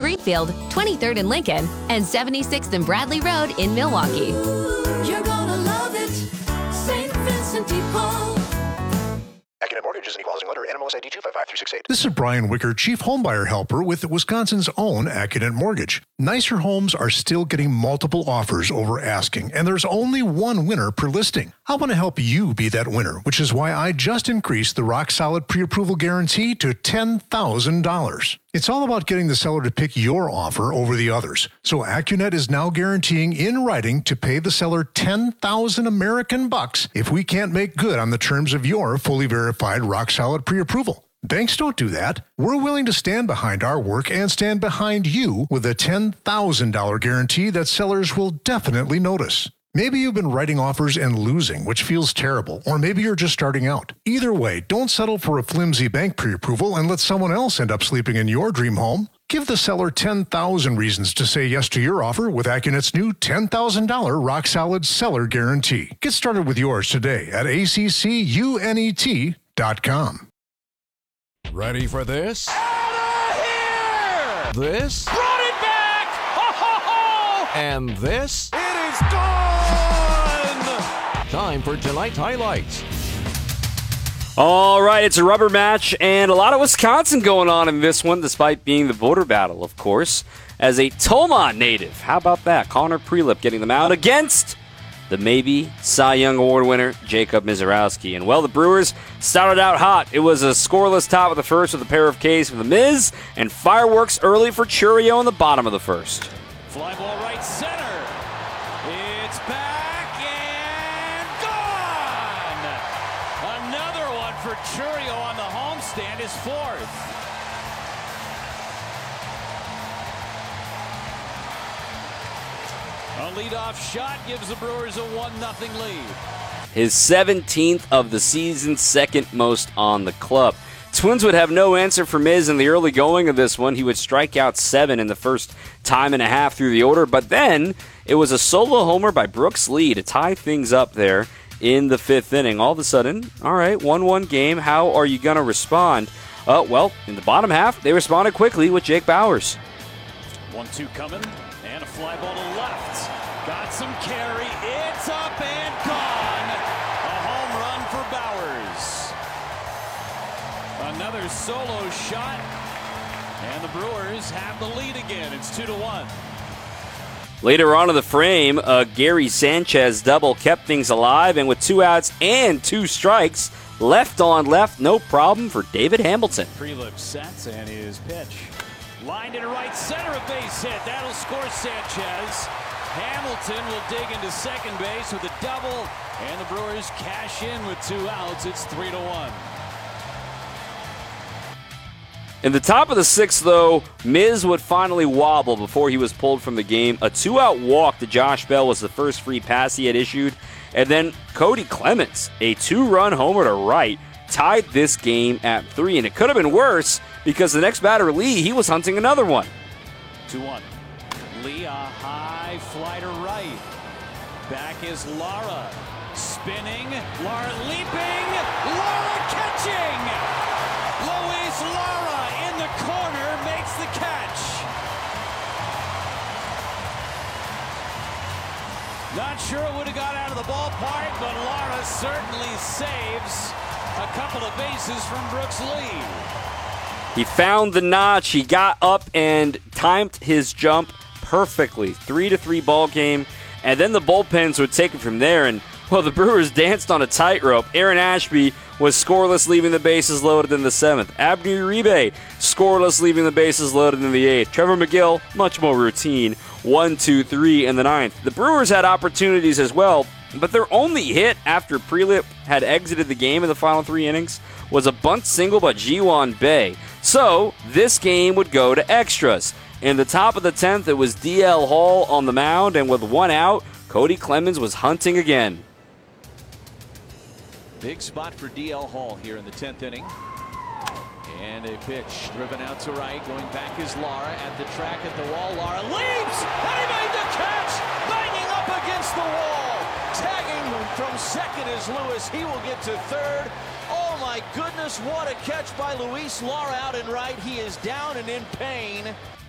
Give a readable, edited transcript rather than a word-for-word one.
Greenfield, 23rd in Lincoln, and 76th and Bradley Road in Milwaukee. You're gonna love it. St. Vincent de Paul. Accunet Mortgage is an equal housing lender. NMLS ID 255368. This is Brian Wicker, Chief Homebuyer Helper with Wisconsin's own Accunet Mortgage. Nicer homes are still getting multiple offers over asking, and there's only one winner per listing. I want to help you be that winner, which is why I just increased the rock-solid pre-approval guarantee to $10,000. It's all about getting the seller to pick your offer over the others. So Accunet is now guaranteeing in writing to pay the seller 10,000 American bucks if we can't make good on the terms of your fully verified rock-solid pre-approval. Banks don't do that. We're willing to stand behind our work and stand behind you with a $10,000 guarantee that sellers will definitely notice. Maybe you've been writing offers and losing, which feels terrible, or maybe you're just starting out. Either way, don't settle for a flimsy bank pre-approval and let someone else end up sleeping in your dream home. Give the seller 10,000 reasons to say yes to your offer with Accunet's new $10,000 rock-solid seller guarantee. Get started with yours today at accunet.com. Ready for this? Out of here! This? Brought it back! Ho, ho, ho! And this? It is gone! Time for tonight's highlights. All right, it's a rubber match, and a lot of Wisconsin going on in this one, despite being the border battle, of course, as a Tolmont native. How about that? Connor Prelip getting them out against the maybe Cy Young Award winner, Jacob Mizorowski. And, well, the Brewers started out hot. It was a scoreless top of the first with a pair of Ks from the Miz, and fireworks early for Churio in the bottom of the first. Fly ball right center. It's back and gone! Another one for Churio on the homestand, his fourth. A leadoff shot gives the Brewers a 1-0 lead. His 17th of the season, second most on the club. Twins would have no answer for Miz in the early going of this one. He would strike out 7 in the first time and a half through the order, but then it was a solo homer by Brooks Lee to tie things up there in the 5th inning. All of a sudden, all right, 1-1 game. How are you going to respond? Well, in the bottom half, they responded quickly with Jake Bauers. 1-2 coming, and a fly ball to left. Got some carry. It's up and gone. A home run for Bauers. Another solo shot, and the Brewers have the lead again. It's 2-1. Later on in the frame, a Gary Sanchez double kept things alive, and with 2 outs and 2 strikes, left on left, no problem for David Hamilton. Prelip sets and his pitch. Lined in right center, a base hit. That'll score Sanchez. Hamilton will dig into second base with a double, and the Brewers cash in with 2 outs. It's 3-1. In the top of the 6th, though, Miz would finally wobble before he was pulled from the game. A 2-out walk to Josh Bell was the first free pass he had issued, and then Cody Clemens, a 2-run homer to right, tied this game at 3, and it could have been worse because the next batter, Lee, he was hunting another one. 2-1. Lee, a high fly to right. Back is Lara. Spinning. Lara leaping. Lara catching. Luis Lara in the corner makes the catch. Not sure it would have got out of the ballpark, but Lara certainly saves a couple of bases from Brooks Lee. He found the notch. He got up and timed his jump perfectly. 3-3 ball game, and then the bullpens would take it from there. And well, the Brewers danced on a tightrope. Aaron Ashby was scoreless, leaving the bases loaded in the 7th. Abdi Uribe scoreless, leaving the bases loaded in the 8th. Trevor McGill, much more routine, 1-2-3 in the 9th. The Brewers had opportunities as well, but their only hit after Prelip had exited the game in the final 3 innings was a bunt single by Ji-Hwan Bae. So this game would go to extras. In the top of the 10th, it was D.L. Hall on the mound, and with 1 out, Cody Clemens was hunting again. Big spot for D.L. Hall here in the 10th inning. And a pitch driven out to right. Going back is Lara at the track at the wall. Lara leaps, and he made the catch, banging up against the wall. Tagging from second is Lewis. He will get to third. Oh my goodness, what a catch by Luis Lara out in right. He is down and in pain.